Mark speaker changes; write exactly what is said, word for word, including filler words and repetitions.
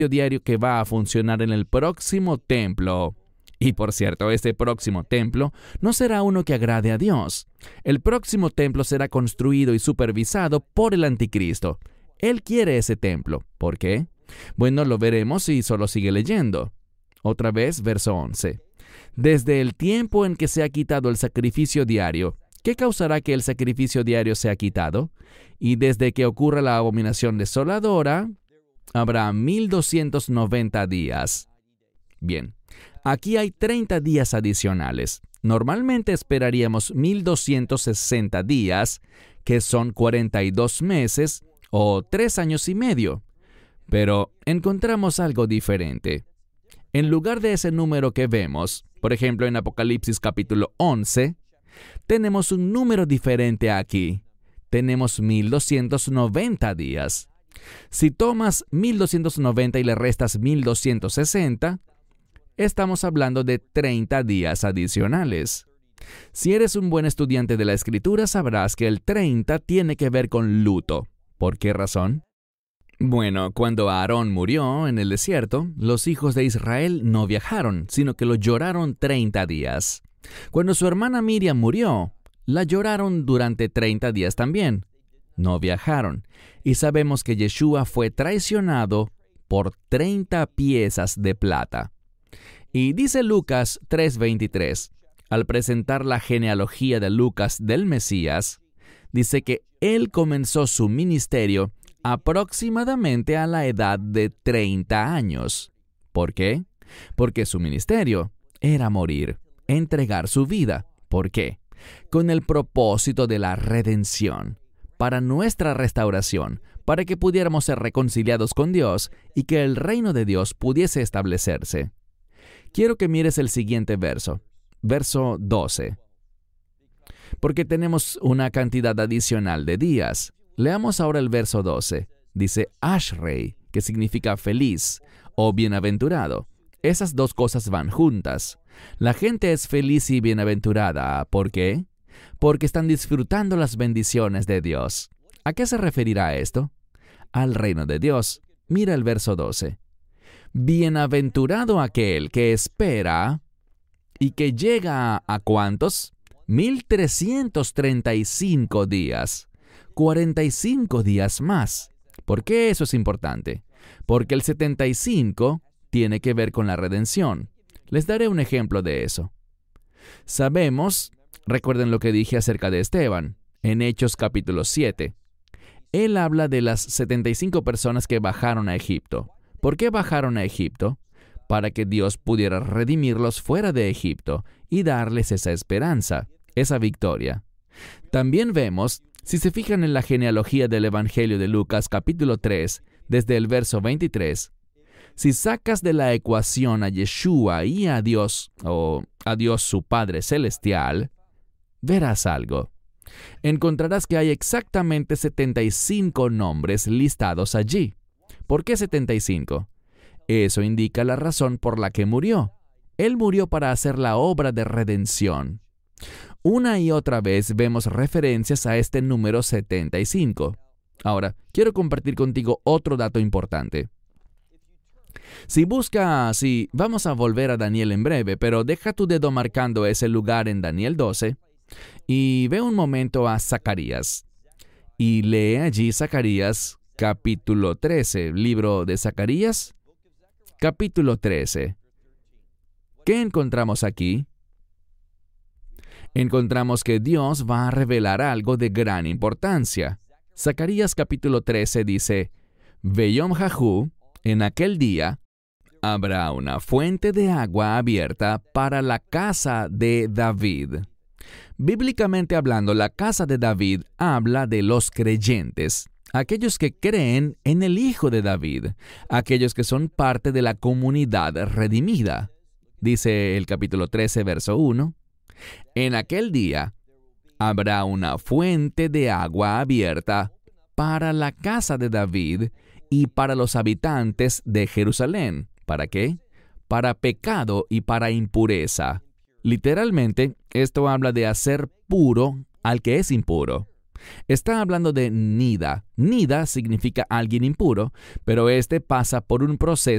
Speaker 1: diario que va a funcionar en el próximo templo. Y por cierto, este próximo templo no será uno que agrade a Dios. El próximo templo será construido y supervisado por el anticristo. Él quiere ese templo. ¿Por qué? Bueno, lo veremos si solo sigue leyendo. Otra vez, verso once. Desde el tiempo en que se ha quitado el sacrificio diario, ¿qué causará que el sacrificio diario sea quitado? Y desde que ocurra la abominación desoladora, habrá mil doscientos noventa días. Bien, aquí hay treinta días adicionales. Normalmente esperaríamos mil doscientos sesenta días, que son cuarenta y dos meses o tres años y medio. Pero encontramos algo diferente. En lugar de ese número que vemos, por ejemplo en Apocalipsis capítulo once, tenemos un número diferente aquí. Tenemos mil doscientos noventa días. Si tomas mil doscientos noventa y le restas mil doscientos sesenta, estamos hablando de treinta días adicionales. Si eres un buen estudiante de la Escritura, sabrás que el treinta tiene que ver con luto. ¿Por qué razón? Bueno, cuando Aarón murió en el desierto, los hijos de Israel no viajaron, sino que lo lloraron treinta días. Cuando su hermana Miriam murió, la lloraron durante treinta días también. No viajaron. Y sabemos que Yeshua fue traicionado por treinta piezas de plata. Y dice Lucas tres veintitrés, al presentar la genealogía de Lucas del Mesías, dice que él comenzó su ministerio aproximadamente a la edad de treinta años. ¿Por qué? Porque su ministerio era morir, entregar su vida. ¿Por qué? Con el propósito de la redención, para nuestra restauración, para que pudiéramos ser reconciliados con Dios y que el reino de Dios pudiese establecerse. Quiero que mires el siguiente verso, verso doce. Porque tenemos una cantidad adicional de días. Leamos ahora el verso doce. Dice Ashrei, que significa feliz o bienaventurado. Esas dos cosas van juntas. La gente es feliz y bienaventurada. ¿Por qué? Porque están disfrutando las bendiciones de Dios. ¿A qué se referirá esto? Al reino de Dios. Mira el verso doce. Bienaventurado aquel que espera y que llega a, ¿a cuántos? mil trescientos treinta y cinco días. cuarenta y cinco días más. ¿Por qué eso es importante? Porque el setenta y cinco tiene que ver con la redención. Les daré un ejemplo de eso. Sabemos, recuerden lo que dije acerca de Esteban, en Hechos capítulo siete. Él habla de las setenta y cinco personas que bajaron a Egipto. ¿Por qué bajaron a Egipto? Para que Dios pudiera redimirlos fuera de Egipto y darles esa esperanza, esa victoria. También vemos, si se fijan en la genealogía del Evangelio de Lucas capítulo tres, desde el verso veintitrés, si sacas de la ecuación a Yeshua y a Dios, o a Dios su Padre Celestial, verás algo. Encontrarás que hay exactamente setenta y cinco nombres listados allí. ¿Por qué setenta y cinco? Eso indica la razón por la que murió. Él murió para hacer la obra de redención. Una y otra vez vemos referencias a este número setenta y cinco. Ahora, quiero compartir contigo otro dato importante. Si buscas, si vamos a volver a Daniel en breve, pero deja tu dedo marcando ese lugar en Daniel doce y ve un momento a Zacarías. Y lee allí Zacarías capítulo trece, libro de Zacarías, capítulo trece. ¿Qué encontramos aquí? Encontramos que Dios va a revelar algo de gran importancia. Zacarías capítulo trece dice, Veyom Jahu, en aquel día, habrá una fuente de agua abierta para la casa de David. Bíblicamente hablando, la casa de David habla de los creyentes, aquellos que creen en el Hijo de David, aquellos que son parte de la comunidad redimida. Dice el capítulo trece, verso uno, en aquel día habrá una fuente de agua abierta para la casa de David y para los habitantes de Jerusalén. ¿Para qué? Para pecado y para impureza. Literalmente, esto habla de hacer puro al que es impuro. Está hablando de nida. Nida significa alguien impuro, pero este pasa por un proceso